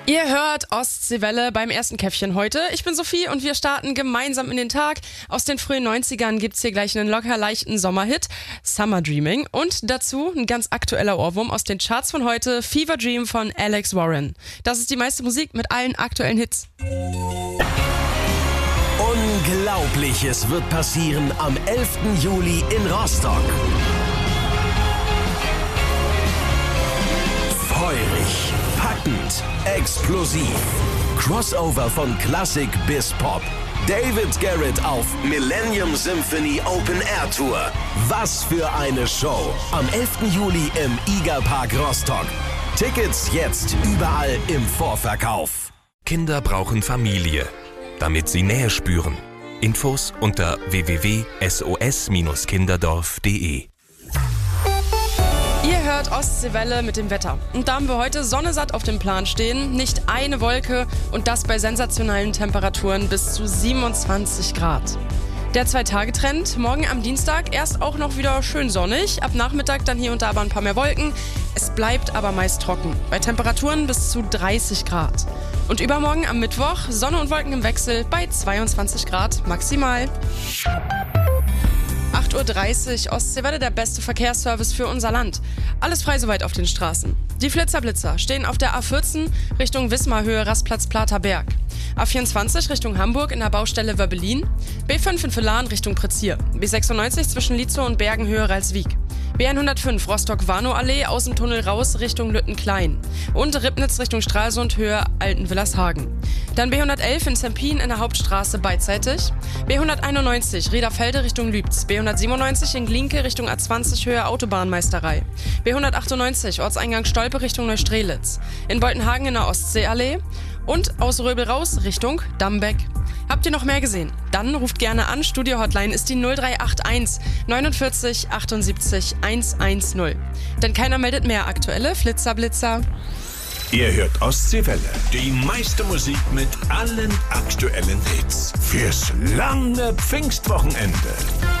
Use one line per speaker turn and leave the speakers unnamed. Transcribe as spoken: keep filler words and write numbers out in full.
Ihr hört Ostseewelle beim ersten Käffchen heute. Ich bin Sophie und wir starten gemeinsam in den Tag. Aus den frühen neunzigern gibt's hier gleich einen locker leichten Sommerhit, Summer Dreaming. Und dazu ein ganz aktueller Ohrwurm aus den Charts von heute, Fever Dream von Alex Warren. Das ist die meiste Musik mit allen aktuellen Hits.
Unglaubliches wird passieren am elften Juli in Rostock. Feurig, packend, explosiv. Crossover von Klassik bis Pop. David Garrett auf Millennium Symphony Open Air Tour. Was für eine Show. Am elften Juli im Igerpark Rostock. Tickets jetzt überall im Vorverkauf.
Kinder brauchen Familie, damit sie Nähe spüren. Infos unter w w w punkt s o s Bindestrich kinderdorf punkt d e.
Ihr hört Ostseewelle mit dem Wetter. Und da haben wir heute Sonne satt auf dem Plan stehen, nicht eine Wolke und das bei sensationellen Temperaturen bis zu siebenundzwanzig Grad. Der Zwei-Tage-Trend, morgen am Dienstag erst auch noch wieder schön sonnig, ab Nachmittag dann hier und da aber ein paar mehr Wolken. Es bleibt aber meist trocken, bei Temperaturen bis zu dreißig Grad. Und übermorgen am Mittwoch Sonne und Wolken im Wechsel bei zweiundzwanzig Grad maximal. acht Uhr dreißig, Ostseewelle, der beste Verkehrsservice für unser Land. Alles frei soweit auf den Straßen. Die Flitzer-Blitzer stehen auf der A vierzehn Richtung Wismar-Höhe Rastplatz-Plater-Berg. A vierundzwanzig Richtung Hamburg in der Baustelle Wöbbelin. B fünf in Villaren Richtung Prezier. B sechsundneunzig zwischen Lietzow und Bergenhöhe Ralswiek. B hundertfünf Rostock-Warnow-Allee aus dem Tunnel raus Richtung Lüttenklein. Und Ribnitz Richtung Stralsund Höhe Altenwillershagen. Dann B hundertelf in Zempin in der Hauptstraße beidseitig. B hunderteinundneunzig Riederfelde Richtung Lübz. B hundertsiebenundneunzig in Glienke Richtung A zwanzig Höhe Autobahnmeisterei. B hundertachtundneunzig Ortseingang Stolpe Richtung Neustrelitz. In Boltenhagen in der Ostseeallee. Und aus Röbel raus Richtung Dambeck. Habt ihr noch mehr gesehen? Dann ruft gerne an. Studio-Hotline ist die null drei acht eins neunundvierzig achtundsiebzig hundertzehn. Denn keiner meldet mehr aktuelle Flitzer-Blitzer.
Ihr hört Ostseewelle, die meiste Musik mit allen aktuellen Hits. Fürs lange Pfingstwochenende.